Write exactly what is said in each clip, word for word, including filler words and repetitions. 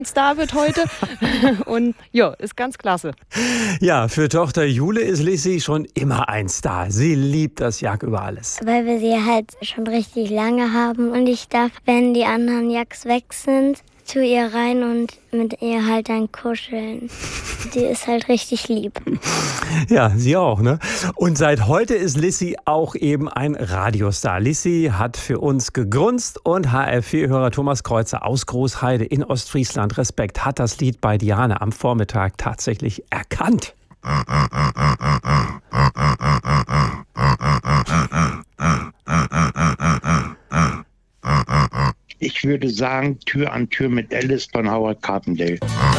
Star wird heute. Und ja, ist ganz klasse. Ja, für Tochter Jule ist Lissy schon immer ein Star. Sie liebt das Jack über alles. Weil wir sie halt schon richtig lange haben und ich darf, wenn die anderen Jacks weg sind, zu ihr rein und mit ihr halt dann kuscheln. Die ist halt richtig lieb. Ja, sie auch, ne? Und seit heute ist Lissy auch eben ein Radiostar. Lissy hat für uns gegrunzt und H R vier-Hörer Thomas Kreuzer aus Großheide in Ostfriesland, Respekt, hat das Lied bei Diane am Vormittag tatsächlich erkannt. Ich würde sagen, Tür an Tür mit Alice von Howard Carpendale.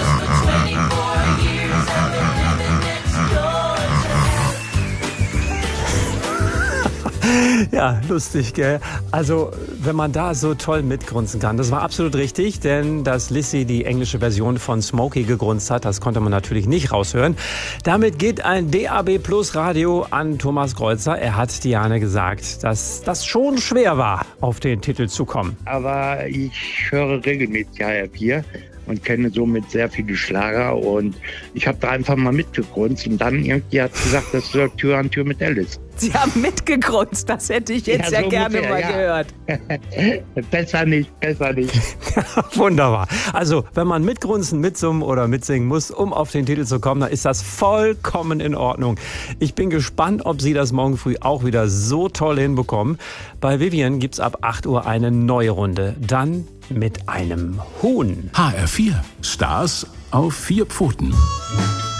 Ja, lustig, gell? Also, wenn man da so toll mitgrunzen kann. Das war absolut richtig, denn dass Lissy die englische Version von Smokey gegrunzt hat, das konnte man natürlich nicht raushören. Damit geht ein D A B Plus Radio an Thomas Kreuzer. Er hat Diane gesagt, dass das schon schwer war, auf den Titel zu kommen. Aber ich höre regelmäßig H R vier und kenne somit sehr viele Schlager und ich habe da einfach mal mitgegrunzt und dann irgendwie hat sie gesagt, das ist Tür an Tür mit Alice. Sie haben mitgegrunzt, das hätte ich jetzt ja, ja so gerne ungefähr, mal ja. gehört. Besser nicht, besser nicht. Wunderbar. Also, wenn man mitgrunzen, mitsummen oder mitsingen muss, um auf den Titel zu kommen, dann ist das vollkommen in Ordnung. Ich bin gespannt, ob Sie das morgen früh auch wieder so toll hinbekommen. Bei Vivian gibt's ab acht Uhr eine neue Runde. Dann mit einem Huhn. H R vier. Stars auf vier Pfoten.